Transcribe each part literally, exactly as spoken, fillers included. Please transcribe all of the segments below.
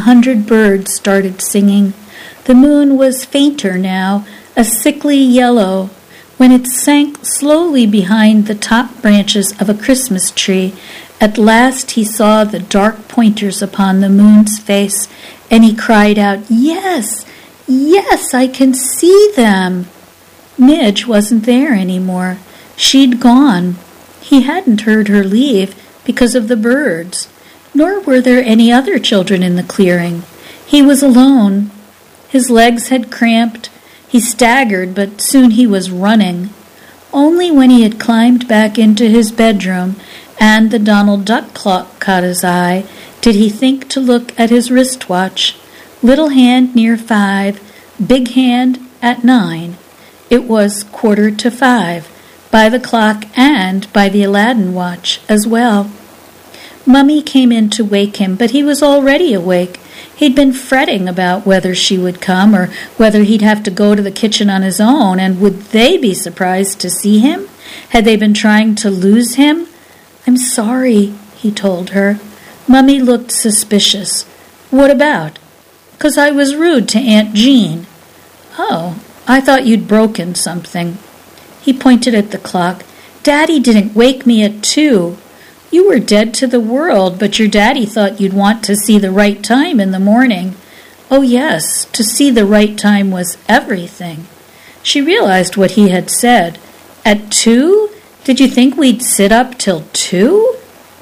hundred birds started singing. The moon was fainter now, a sickly yellow. When it sank slowly behind the top branches of a Christmas tree, at last he saw the dark pointers upon the moon's face, and he cried out, "Yes, yes, I can see them." Midge wasn't there anymore. She'd gone. He hadn't heard her leave because of the birds, nor were there any other children in the clearing. He was alone. His legs had cramped. He staggered, but soon he was running. Only when he had climbed back into his bedroom and the Donald Duck clock caught his eye did he think to look at his wristwatch. Little hand near five, big hand at nine. It was quarter to five, by the clock and by the Aladdin watch as well. Mummy came in to wake him, but he was already awake. He'd been fretting about whether she would come or whether he'd have to go to the kitchen on his own, and would they be surprised to see him? Had they been trying to lose him? "I'm sorry," he told her. Mummy looked suspicious. "What about?" "'Cause I was rude to Aunt Jean." "Oh, I thought you'd broken something." He pointed at the clock. "Daddy didn't wake me at two. You were dead to the world, but your daddy thought you'd want to see the right time in the morning." Oh yes, to see the right time was everything. She realized what he had said. At two? Did you think we'd sit up till two?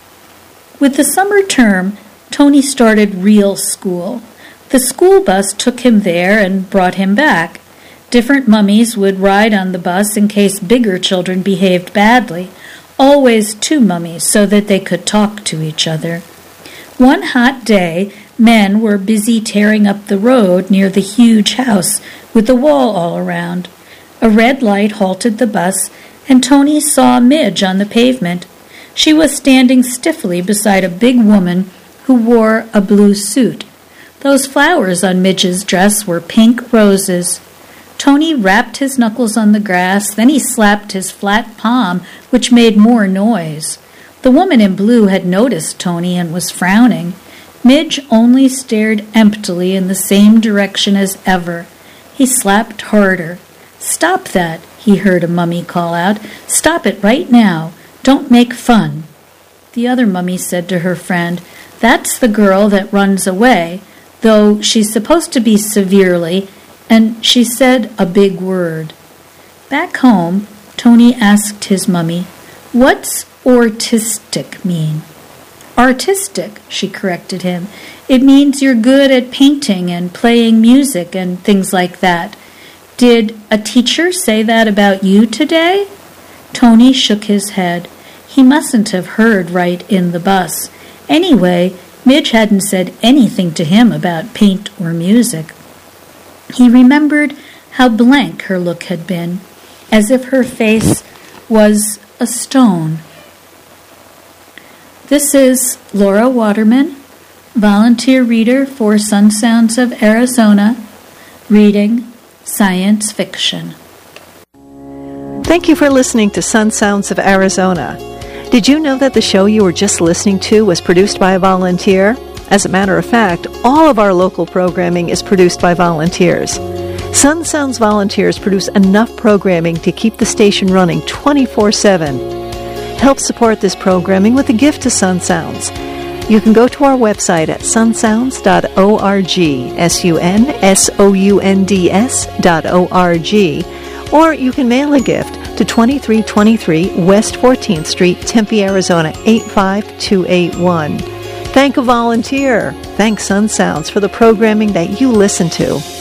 With the summer term, Tony started real school. The school bus took him there and brought him back. Different mummies would ride on the bus in case bigger children behaved badly. Always two mummies so that they could talk to each other. One hot day, men were busy tearing up the road near the huge house with the wall all around. A red light halted the bus, and Tony saw Midge on the pavement. She was standing stiffly beside a big woman who wore a blue suit. Those flowers on Midge's dress were pink roses. Tony rapped his knuckles on the grass, then he slapped his flat palm, which made more noise. The woman in blue had noticed Tony and was frowning. Midge only stared emptily in the same direction as ever. He slapped harder. "Stop that," he heard a mummy call out. "Stop it right now. Don't make fun." The other mummy said to her friend, "That's the girl that runs away, though she's supposed to be severely, and she said a big word." Back home, Tony asked his mummy, "What's autistic mean?" "Artistic," she corrected him. "It means you're good at painting and playing music and things like that. Did a teacher say that about you today?" Tony shook his head. He mustn't have heard right in the bus. Anyway, Midge hadn't said anything to him about paint or music. He remembered how blank her look had been, as if her face was a stone. This is Laura Waterman, volunteer reader for Sun Sounds of Arizona, reading science fiction. Thank you for listening to Sun Sounds of Arizona. Did you know that the show you were just listening to was produced by a volunteer? As a matter of fact, all of our local programming is produced by volunteers. Sun Sounds volunteers produce enough programming to keep the station running twenty-four seven. Help support this programming with a gift to Sun Sounds. You can go to our website at sun sounds dot org, S U N S O U N D S dot O R G, or you can mail a gift to twenty-three twenty-three West fourteenth Street, Tempe, Arizona, eight five two eight one. Thank a volunteer. Thank Sun Sounds for the programming that you listen to.